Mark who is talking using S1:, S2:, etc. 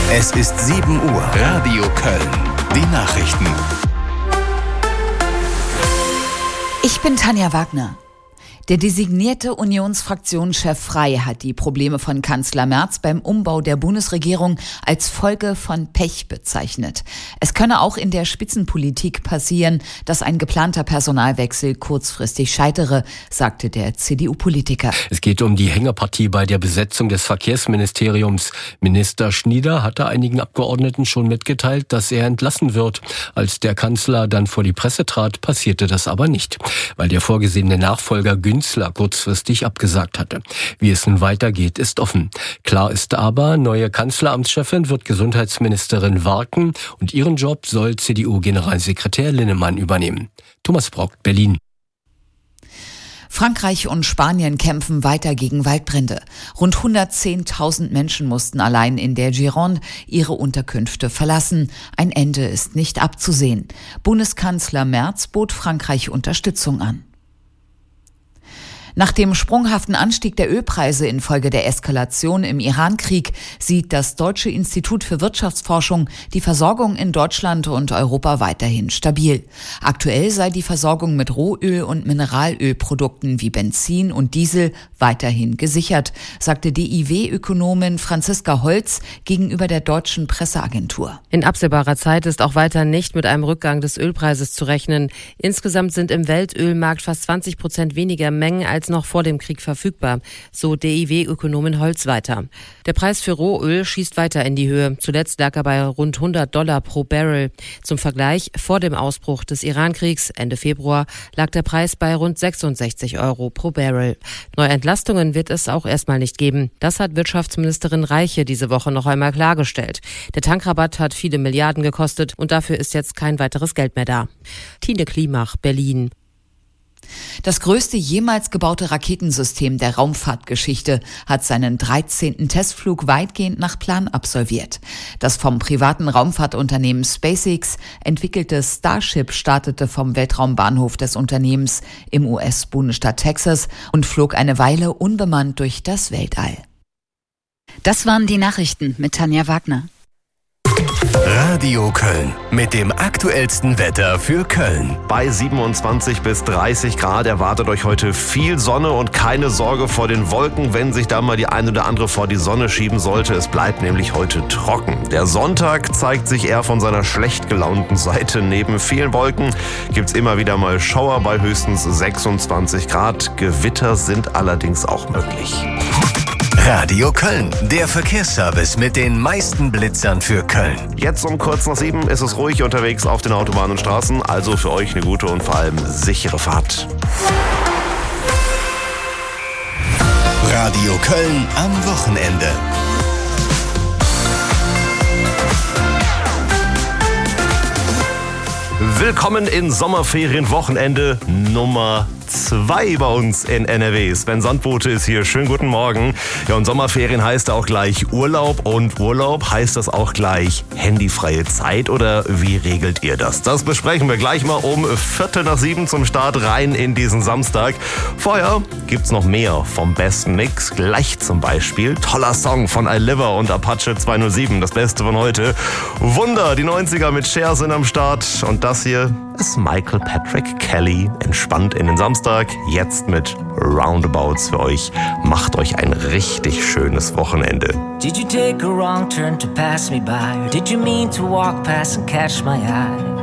S1: Es ist 7 Uhr. Radio Köln. Die Nachrichten.
S2: Ich bin Tanja Wagner. Der designierte Unionsfraktionschef Frey hat die Probleme von Kanzler Merz beim Umbau der Bundesregierung als Folge von Pech bezeichnet. Es könne auch in der Spitzenpolitik passieren, dass ein geplanter Personalwechsel kurzfristig scheitere, sagte der CDU-Politiker.
S3: Es geht um die Hängepartie bei der Besetzung des Verkehrsministeriums. Minister Schnieder hatte einigen Abgeordneten schon mitgeteilt, dass er entlassen wird. Als der Kanzler dann vor die Presse trat, passierte das aber nicht, weil der vorgesehene Nachfolger Günzler kurzfristig abgesagt hatte. Wie es nun weitergeht, ist offen. Klar ist aber, neue Kanzleramtschefin wird Gesundheitsministerin Warken und ihren Job soll CDU-Generalsekretär Linnemann übernehmen. Thomas Brock, Berlin.
S2: Frankreich und Spanien kämpfen weiter gegen Waldbrände. Rund 110.000 Menschen mussten allein in der Gironde ihre Unterkünfte verlassen. Ein Ende ist nicht abzusehen. Bundeskanzler Merz bot Frankreich Unterstützung an. Nach dem sprunghaften Anstieg der Ölpreise infolge der Eskalation im Iran-Krieg sieht das Deutsche Institut für Wirtschaftsforschung die Versorgung in Deutschland und Europa weiterhin stabil. Aktuell sei die Versorgung mit Rohöl- und Mineralölprodukten wie Benzin und Diesel weiterhin gesichert, sagte DIW-Ökonomin Franziska Holz gegenüber der deutschen Presseagentur.
S4: In absehbarer Zeit ist auch weiter nicht mit einem Rückgang des Ölpreises zu rechnen. Insgesamt sind im Weltölmarkt fast 20% weniger Mengen als noch vor dem Krieg verfügbar, so DIW-Ökonomin Holz weiter. Der Preis für Rohöl schießt weiter in die Höhe. Zuletzt lag er bei rund $100 pro Barrel. Zum Vergleich, vor dem Ausbruch des Iran-Kriegs Ende Februar lag der Preis bei rund 66 € pro Barrel. Neue Entlastungen wird es auch erstmal nicht geben. Das hat Wirtschaftsministerin Reiche diese Woche noch einmal klargestellt. Der Tankrabatt hat viele Milliarden gekostet und dafür ist jetzt kein weiteres Geld mehr da. Tine Klimach, Berlin.
S2: Das größte jemals gebaute Raketensystem der Raumfahrtgeschichte hat seinen 13. Testflug weitgehend nach Plan absolviert. Das vom privaten Raumfahrtunternehmen SpaceX entwickelte Starship startete vom Weltraumbahnhof des Unternehmens im US-Bundesstaat Texas und flog eine Weile unbemannt durch das Weltall. Das waren die Nachrichten mit Tanja Wagner.
S1: Radio Köln mit dem aktuellsten Wetter für Köln.
S5: Bei 27 bis 30 Grad erwartet euch heute viel Sonne und keine Sorge vor den Wolken, wenn sich da mal die eine oder andere vor die Sonne schieben sollte. Es bleibt nämlich heute trocken. Der Sonntag zeigt sich eher von seiner schlecht gelaunten Seite. Neben vielen Wolken gibt's immer wieder mal Schauer bei höchstens 26 Grad. Gewitter sind allerdings auch möglich.
S1: Radio Köln, der Verkehrsservice mit den meisten Blitzern für Köln.
S5: Jetzt um kurz nach 7 ist es ruhig unterwegs auf den Autobahnen und Straßen. Also für euch eine gute und vor allem sichere Fahrt.
S1: Radio Köln am Wochenende.
S5: Willkommen in Sommerferienwochenende Nummer 2 bei uns in NRW. Sven Sandbote ist hier. Schönen guten Morgen. Ja, und Sommerferien heißt auch gleich Urlaub und Urlaub heißt das auch gleich handyfreie Zeit oder wie regelt ihr das? Das besprechen wir gleich mal um 6:45 zum Start rein in diesen Samstag. Vorher gibt's noch mehr vom besten Mix. Gleich zum Beispiel toller Song von iLiver und Apache 207, das Beste von heute. Wunder, die 90er mit Cher sind am Start und das hier ist Michael Patrick Kelly. Entspannt in den Samstag, jetzt mit Roundabouts für euch. Macht euch ein richtig schönes Wochenende.
S6: Did you take a wrong turn to pass me by? Or did you mean to walk past and catch my eye?